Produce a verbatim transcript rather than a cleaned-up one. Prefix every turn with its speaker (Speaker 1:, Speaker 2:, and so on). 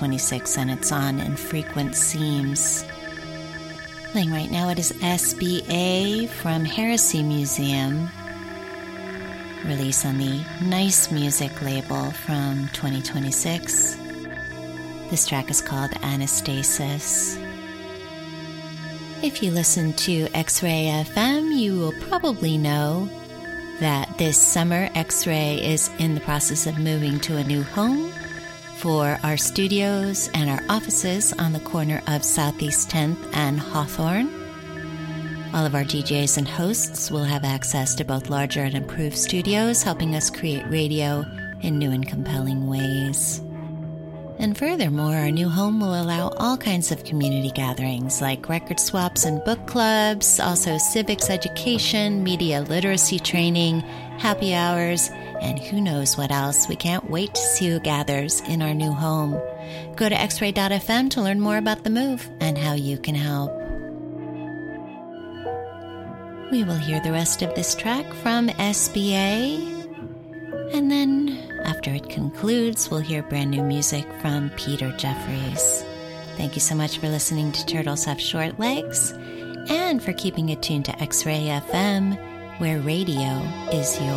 Speaker 1: twenty-six, and it's on Infrequent Seams. Playing right now, it is S B A from Heresy Museum, release on the Nice Music label from twenty twenty-six. This track is called Anastasis. If you listen to X-Ray F M, you will probably know that this summer X-Ray is in the process of moving to a new home for our studios and our offices on the corner of Southeast tenth and Hawthorne. All of our D Js and hosts will have access to both larger and improved studios, helping us create radio in new and compelling ways. And furthermore, our new home will allow all kinds of community gatherings like record swaps and book clubs, also civics education, media literacy training, happy hours, and who knows what else. We can't wait to see who gathers in our new home. Go to x ray dot f m to learn more about the move and how you can help. We will hear the rest of this track from S B A, and then after it concludes, we'll hear brand new music from Peter Jeffries. Thank you so much for listening to Turtles Have Short Legs and for keeping it tuned to X-Ray F M, where radio is yours.